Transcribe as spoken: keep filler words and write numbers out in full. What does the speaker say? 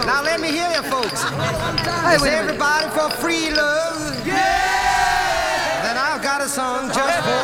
Now let me hear you, folks. Hey, Is wait a minute. everybody for free love? Yeah! Then I've got a song just for